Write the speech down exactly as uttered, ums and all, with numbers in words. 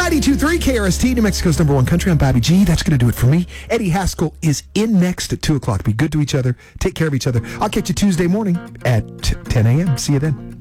ninety-two point three K R S T, New Mexico's number one country. I'm Bobby G. That's going to do it for me. Eddie Haskell is in next at two o'clock. Be good to each other. Take care of each other. I'll catch you Tuesday morning at ten a.m. See you then.